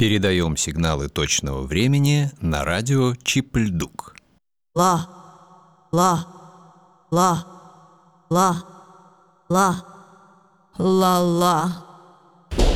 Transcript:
Передаем сигналы точного времени на радио Чип-Льдук. Ла, ла, ла, ла, ла, ла, ла.